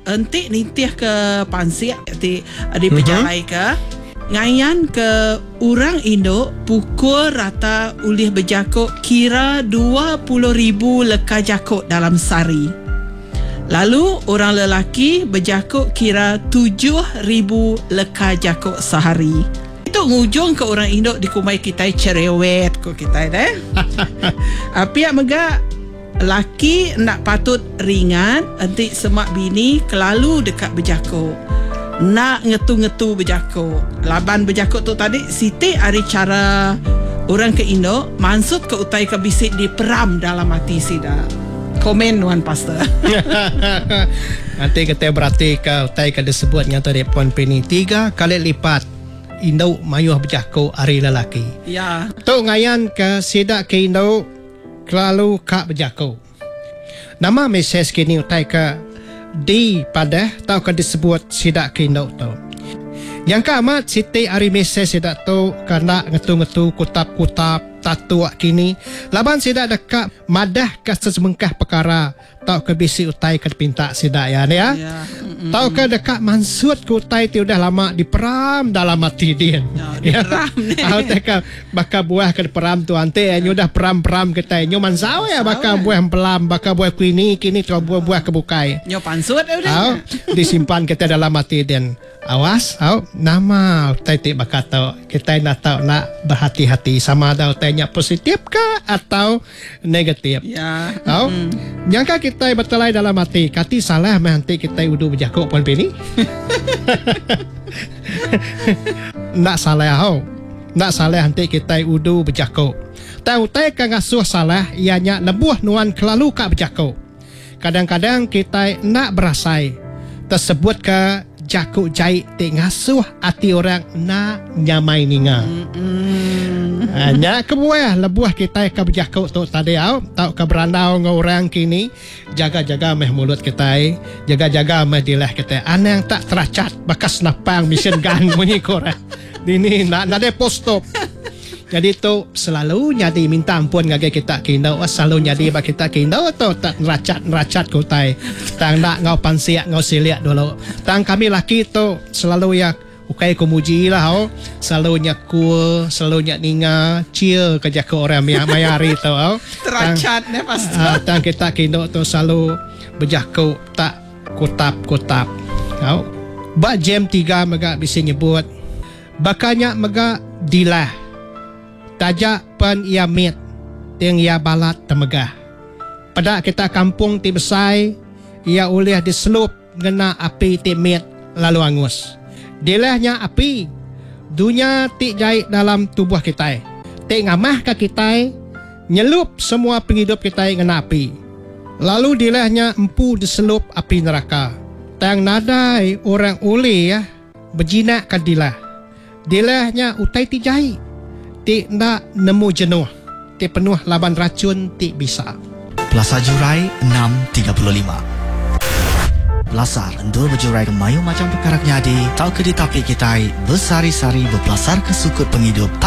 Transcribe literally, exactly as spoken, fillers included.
entik nintih ke Pansik ti di Pejalai ke ngayan ke orang Indo pukul rata ulih berjakuk kira dua puluh ribu leka jakuk dalam sehari. Lalu orang lelaki berjakuk kira tujuh ribu leka jakuk sehari. Itu ngujung ke orang Indo di kumai kita cerewet ko kita deh. Api yang mega laki nak patut ringan nanti semak bini kelalu dekat berjakuk. Nak ngetu-ngetu berjakuk. Laban berjakuk tu tadi Siti hari cara orang ke Indo maksud ke utai ke bisik di peram dalam hati sida. Komen Wan Pastor. Nanti kita berarti ke utai ke disebut nyata di Puan Pini tiga kali lipat Indo mayuh berjakuk hari lelaki. Ya. Tu ngayan ke sidak ke Indo kelalu kak berjakuk. Nama mesej kini utai ke di pada tau ke disebut sidak ke Indo tu. Yang ke amat Siti hari mesej sidak tu kena ngetu-ngetu kutap-kutap tatu kini. Laban sidak dekat madah ke sesembengkah perkara tau ke bisi utai ke pinta sidak ya ni ya. Ya. Tahu ke dekat mansud ke utai ti udah lama diperam dalam hati dia. Ya, diperam ni. Tahu teka bakal buah ke peram tu ante ya udah peram-peram kita nyo mansau ya bakal buah pelam bakal buah kini kini tu buah-buah kebukai. Nyo pansut udah. Tahu disimpan kita dalam hati dan awas tahu nama utai ti bakal tahu kita nak tahu nak berhati-hati sama ada utai nya positif ke atau negatif. Ya. Tahu nyangka kita bertelai dalam hati kati salah nanti kita udu berjakuk Puan Pini. Nak salah hau. Nak salah nanti kita udu berjakuk. Tahu tay ka ngasuh salah ianya lebuh nuan kelalu kak berjakuk. Kadang-kadang kita nak berasai tersebut ke jakuk jahit ti ngasuh hati orang nak nyamai ninga. Hanya kebuah lebuah kita ke berjakuk tu tadi au tau ke berandau ngau orang kini jaga-jaga meh mulut kita jaga-jaga meh dilah kita anang tak teracat bekas napang mesin gang bunyi korang ini nak nak de postop. Jadi tu selalu nyadi minta ampun ngage kita kino selalu nyadi ba kita kino tu tak neracat-neracat kutai tang nak ngau pansiak ngau siliak dulu tang kami laki tu selalu ya ukai kumuji lah oh. Selalu nyakul, selalu nyak ninga, cia kerja ke orang yang mayari tu oh. Teracat ni pasti. Uh, tang kita kino tu selalu berjaku tak kutap-kutap. Oh. Ba jam tiga mega bisa nyebut. Bakanya mega dilah. Tajak pen ia mit yang ia balat temegah. Pada kita kampung ti besai ia ulih diselup ngena api ti mit lalu angus. Dilahnya api dunia tik jahit dalam tubuh kita. Tik ngamah ke kita nyelup semua penghidup kita kena api. Lalu dilahnya empu diselup api neraka. Tang nadai orang uli ya berjinak ke dilah. Dilahnya utai tik jahit. Tik nak nemu jenuh. Tik penuh laban racun tik bisa. Plaza Jurai enam tiga puluh lima. Belasar endur berjurai ke mayu macam perkara nyadi, tau ke di tapi kita bersari-sari berbelasar ke sukut penghidup.